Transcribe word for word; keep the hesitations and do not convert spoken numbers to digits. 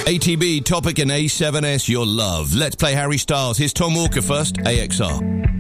A T B, Topic and A seven S, your love. Let's play Harry Styles. Here's Tom Walker first, A X R.